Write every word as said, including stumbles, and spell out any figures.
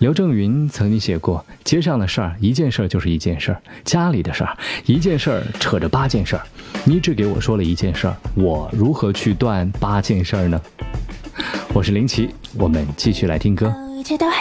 刘正云曾经写过，街上的事儿一件事儿就是一件事儿，家里的事儿一件事儿扯着八件事儿。你只给我说了一件事儿，我如何去断八件事儿呢？我是林奇，我们继续来听歌。 一切都还